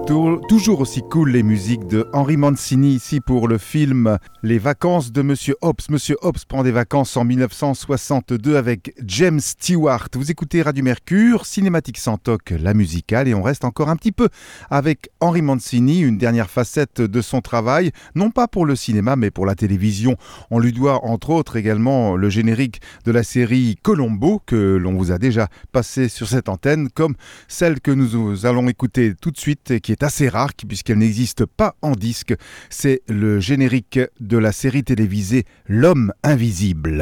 Toujours aussi cool les musiques de Henry Mancini ici pour le film Les vacances de Monsieur Hobbs. Monsieur Hobbs prend des vacances en 1962 avec James Stewart. Vous écoutez Radio Mercure, Cinématique sans toc, la musicale, et on reste encore un petit peu avec Henry Mancini, une dernière facette de son travail, non pas pour le cinéma mais pour la télévision. On lui doit entre autres également le générique de la série Columbo que l'on vous a déjà passé sur cette antenne, comme celle que nous allons écouter tout de suite, qui est assez rare puisqu'elle n'existe pas en disque. C'est le générique de la série télévisée L'Homme Invisible.